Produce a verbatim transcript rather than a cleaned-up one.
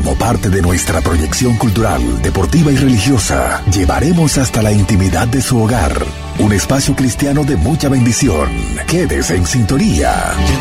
Como parte de nuestra proyección cultural, deportiva y religiosa, llevaremos hasta la intimidad de su hogar un espacio cristiano de mucha bendición. Quédese en sintonía.